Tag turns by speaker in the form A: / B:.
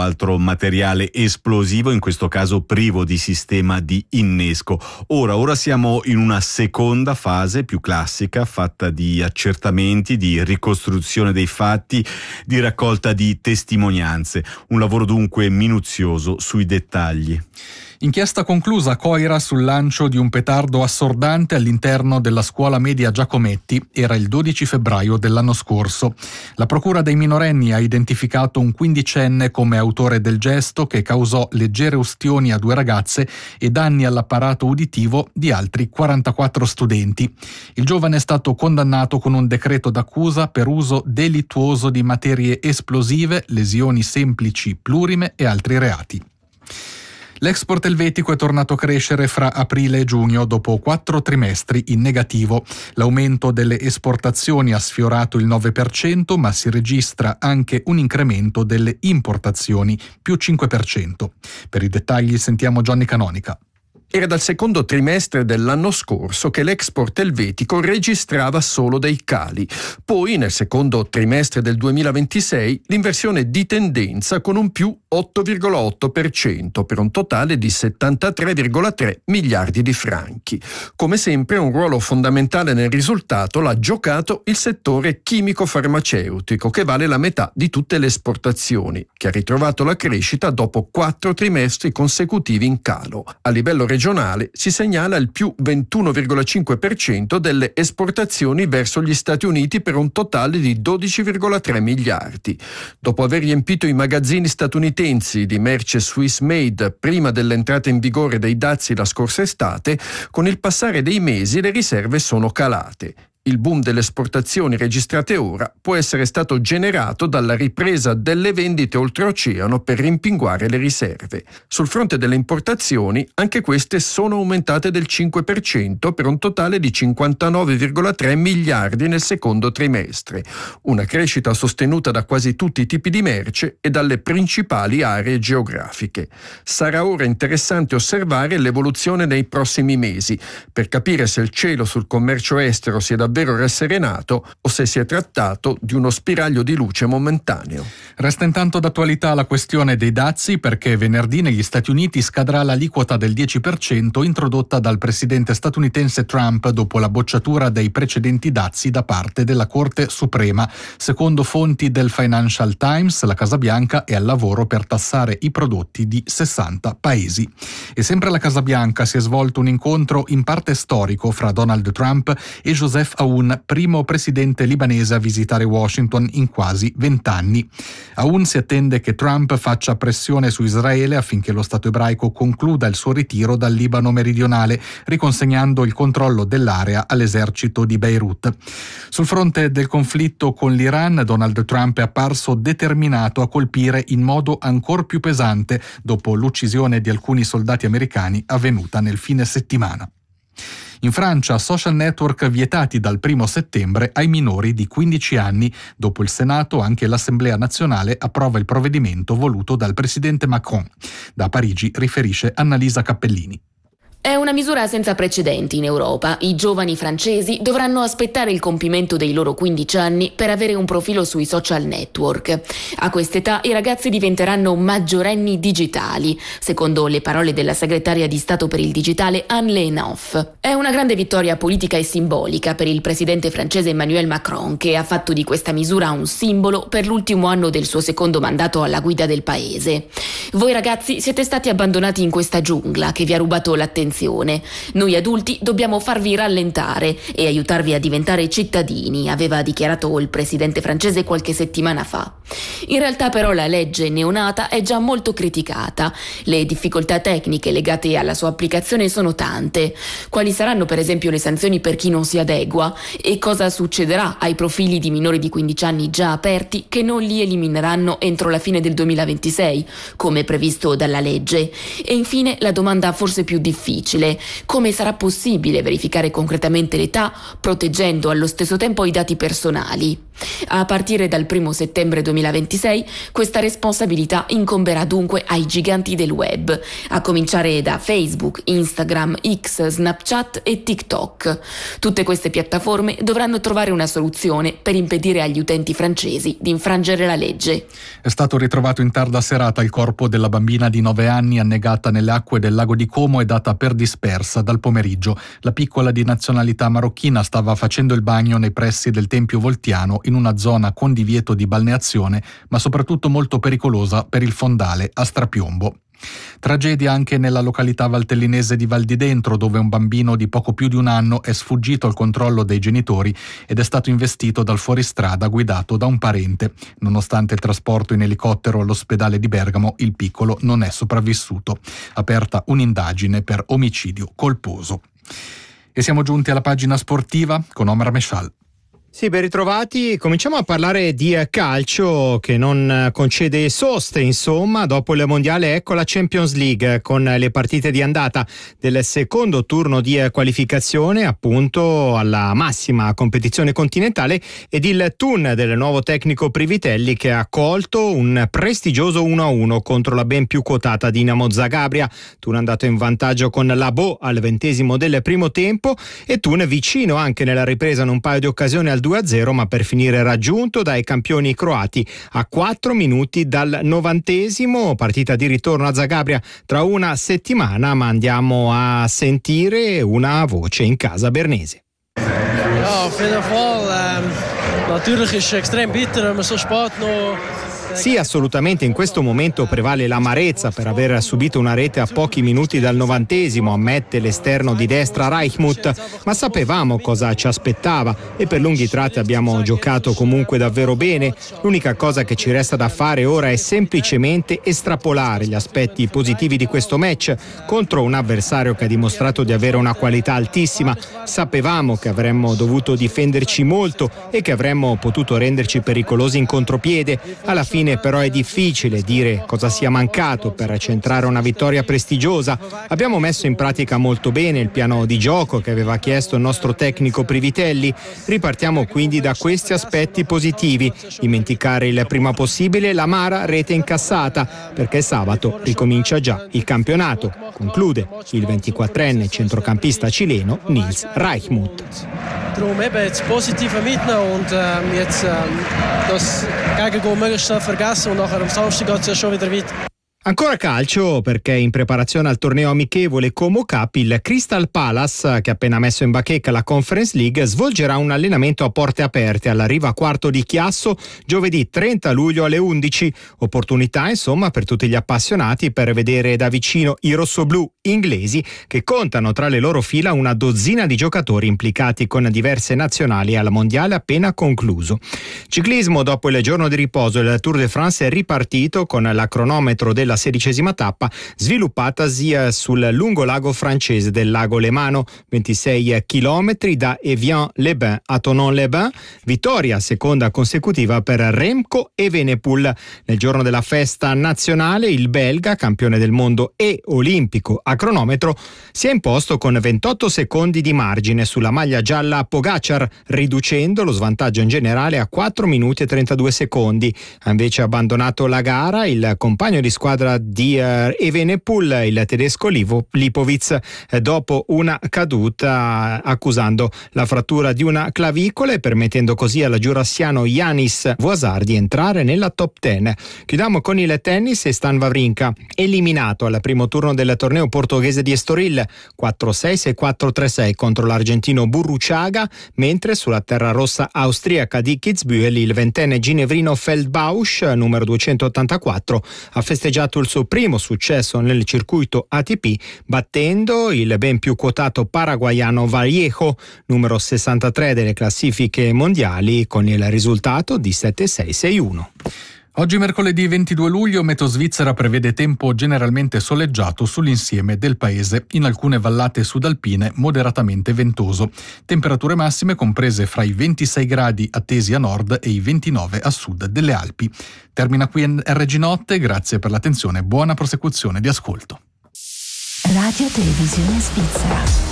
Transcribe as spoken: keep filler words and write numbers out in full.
A: altro materiale esplosivo, in questo caso privo di sistema di innesco. Ora, ora siamo in una seconda fase più classica, fatta di accertamenti, di ricostruzione dei fatti, di raccolta di testimonianze. Un lavoro dunque minuzioso sui dettagli.
B: Inchiesta conclusa a Coira sul lancio di un petardo assordante all'interno della scuola media Giacometti. Era il dodici febbraio dell'anno scorso. La procura dei minorenni ha identificato un quindicenne come autore del gesto che causò leggere ustioni a due ragazze e danni all'apparato uditivo di altri quarantaquattro studenti. Il giovane è stato condannato con un decreto d'accusa per uso delittuoso di materie esplosive, lesioni semplici plurime e altri reati. L'export elvetico è tornato a crescere fra aprile e giugno dopo quattro trimestri in negativo. L'aumento delle esportazioni ha sfiorato il nove per cento, ma si registra anche un incremento delle importazioni, più cinque per cento. Per i dettagli sentiamo Gianni Canonica.
C: Era dal secondo trimestre dell'anno scorso che l'export elvetico registrava solo dei cali. Poi, nel secondo trimestre del duemilaventisei, l'inversione di tendenza con un più otto virgola otto per cento per un totale di settantatré virgola tre miliardi di franchi. Come sempre, un ruolo fondamentale nel risultato l'ha giocato il settore chimico-farmaceutico, che vale la metà di tutte le esportazioni, che ha ritrovato la crescita dopo quattro trimestri consecutivi in calo. A livello regionale si segnala il più ventuno virgola cinque per cento delle esportazioni verso gli Stati Uniti per un totale di dodici virgola tre miliardi. Dopo aver riempito i magazzini statunitensi di merce Swiss made prima dell'entrata in vigore dei dazi la scorsa estate, con il passare dei mesi le riserve sono calate. Il boom delle esportazioni registrate ora può essere stato generato dalla ripresa delle vendite oltreoceano per rimpinguare le riserve. Sul fronte delle importazioni, anche queste sono aumentate del cinque per cento per un totale di cinquantanove virgola tre miliardi nel secondo trimestre, una crescita sostenuta da quasi tutti i tipi di merce e dalle principali aree geografiche. Sarà ora interessante osservare l'evoluzione nei prossimi mesi per capire se il cielo sul commercio estero si è davvero rasserenato o se si è trattato di uno spiraglio di luce momentaneo.
B: Resta intanto d'attualità la questione dei dazi, perché venerdì negli Stati Uniti scadrà l'aliquota del dieci per cento introdotta dal presidente statunitense Trump dopo la bocciatura dei precedenti dazi da parte della Corte Suprema. Secondo fonti del Financial Times, la Casa Bianca è al lavoro per tassare i prodotti di sessanta paesi. E sempre alla Casa Bianca si è svolto un incontro in parte storico fra Donald Trump e Joseph Aoun, primo presidente libanese a visitare Washington in quasi vent'anni. Aoun si attende che Trump faccia pressione su Israele affinché lo Stato ebraico concluda il suo ritiro dal Libano meridionale, riconsegnando il controllo dell'area all'esercito di Beirut. Sul fronte del conflitto con l'Iran, Donald Trump è apparso determinato a colpire in modo ancor più pesante dopo l'uccisione di alcuni soldati americani avvenuta nel fine settimana. In Francia, social network vietati dal primo settembre ai minori di quindici anni. Dopo il Senato, anche l'Assemblea nazionale approva il provvedimento voluto dal presidente Macron. Da Parigi riferisce Annalisa Cappellini.
D: È una misura senza precedenti in Europa. I giovani francesi dovranno aspettare il compimento dei loro quindici anni per avere un profilo sui social network. A quest'età i ragazzi diventeranno maggiorenni digitali, secondo le parole della segretaria di Stato per il digitale Anne Leynoff. È una grande vittoria politica e simbolica per il presidente francese Emmanuel Macron, che ha fatto di questa misura un simbolo per l'ultimo anno del suo secondo mandato alla guida del paese. Voi ragazzi siete stati abbandonati in questa giungla che vi ha rubato l'attenzione. Noi adulti dobbiamo farvi rallentare e aiutarvi a diventare cittadini, aveva dichiarato il presidente francese qualche settimana fa. In realtà però la legge neonata è già molto criticata. Le difficoltà tecniche legate alla sua applicazione sono tante. Quali saranno per esempio le sanzioni per chi non si adegua? E cosa succederà ai profili di minori di quindici anni già aperti che non li elimineranno entro la fine del duemilaventisei, come come previsto dalla legge. E infine la domanda forse più difficile: come sarà possibile verificare concretamente l'età proteggendo allo stesso tempo i dati personali? A partire dal primo settembre duemilaventisei questa responsabilità incomberà dunque ai giganti del web, a cominciare da Facebook, Instagram, X, Snapchat e TikTok. Tutte queste piattaforme dovranno trovare una soluzione per impedire agli utenti francesi di infrangere la legge.
B: È stato ritrovato in tarda serata il corpo della bambina di nove anni annegata nelle acque del lago di Como e data per dispersa dal pomeriggio. La piccola di nazionalità marocchina stava facendo il bagno nei pressi del Tempio Voltiano in una zona con divieto di balneazione, ma soprattutto molto pericolosa per il fondale a strapiombo. Tragedia anche nella località valtellinese di Val di Dentro, dove un bambino di poco più di un anno è sfuggito al controllo dei genitori ed è stato investito dal fuoristrada guidato da un parente. Nonostante il trasporto in elicottero all'ospedale di Bergamo, il piccolo non è sopravvissuto. Aperta un'indagine per omicidio colposo. E siamo giunti alla pagina sportiva con Omar Meshal.
E: Sì, ben ritrovati. Cominciamo a parlare di calcio che non concede soste, insomma. Dopo il mondiale ecco la Champions League con le partite di andata del secondo turno di qualificazione appunto alla massima competizione continentale ed il Thun del nuovo tecnico Privitelli che ha colto un prestigioso uno a uno contro la ben più quotata Dinamo Zagabria. Thun è andato in vantaggio con Labo al ventesimo del primo tempo e Thun vicino anche nella ripresa in un paio di occasioni al due a zero, ma per finire raggiunto dai campioni croati a quattro minuti dal novantesimo. Partita di ritorno a Zagabria tra una settimana, ma andiamo a sentire una voce in casa bernese.
F: Ja, auf jeden Fall. Ähm, natürlich ist es extrem bitter, wenn man so spät noch.
E: Sì, assolutamente, in questo momento prevale l'amarezza per aver subito una rete a pochi minuti dal novantesimo, ammette l'esterno di destra Reichmuth, ma sapevamo cosa ci aspettava e per lunghi tratti abbiamo giocato comunque davvero bene. L'unica cosa che ci resta da fare ora è semplicemente estrapolare gli aspetti positivi di questo match contro un avversario che ha dimostrato di avere una qualità altissima. Sapevamo che avremmo dovuto difenderci molto e che avremmo potuto renderci pericolosi in contropiede. Alla fine però è difficile dire cosa sia mancato per centrare una vittoria prestigiosa. Abbiamo messo in pratica molto bene il piano di gioco che aveva chiesto il nostro tecnico Privitelli. Ripartiamo quindi da questi aspetti positivi. Dimenticare il prima possibile l'amara rete incassata, perché sabato ricomincia già il campionato, conclude il ventiquattrenne centrocampista cileno Nils Reichmuth.
F: Darum eben das Positive mitnehmen und ähm, jetzt ähm, das Gegengoal möglichst schnell vergessen und nachher am Samstag geht es ja schon wieder weiter.
E: Ancora calcio, perché in preparazione al torneo amichevole Como Cup il Crystal Palace, che ha appena messo in bacheca la Conference League, svolgerà un allenamento a porte aperte alla Riva Quarto di Chiasso giovedì trenta luglio alle undici. Opportunità insomma per tutti gli appassionati per vedere da vicino i rossoblù inglesi, che contano tra le loro fila una dozzina di giocatori implicati con diverse nazionali al mondiale appena concluso. Ciclismo, dopo il giorno di riposo il Tour de France è ripartito con la cronometro della sedicesima tappa sviluppatasi sul lungo lago francese del lago Lemano, ventisei chilometri da Evian-les-Bains a Thonon-les-Bains, vittoria seconda consecutiva per Remco Evenepoel. Nel giorno della festa nazionale il belga, campione del mondo e olimpico a cronometro, si è imposto con ventotto secondi di margine sulla maglia gialla Pogacar, riducendo lo svantaggio in generale a quattro minuti e trentadue secondi. Ha invece abbandonato la gara il compagno di squadra di uh, Evenepoel, il tedesco Livo, Lipovic, eh, dopo una caduta, accusando la frattura di una clavicola e permettendo così al giurassiano Yanis Voisard di entrare nella top dieci. Chiudiamo con il tennis e Stan Wawrinka, eliminato al primo turno del torneo portoghese di Estoril, quattro sei sei quattro tre sei contro l'argentino Burruchaga, mentre sulla terra rossa austriaca di Kitzbühel il ventenne ginevrino Feldbausch, numero duecentottantaquattro, ha festeggiato il suo primo successo nel circuito A T P, battendo il ben più quotato paraguaiano Vallejo, numero sessantatré delle classifiche mondiali, con il risultato di sette sei sei uno.
B: Oggi mercoledì ventidue luglio, Meteo Svizzera prevede tempo generalmente soleggiato sull'insieme del paese, in alcune vallate sudalpine moderatamente ventoso. Temperature massime comprese fra i ventisei gradi attesi a nord e i ventinove a sud delle Alpi. Termina qui R G Notte, grazie per l'attenzione e buona prosecuzione di ascolto.
G: Radio Televisione Svizzera.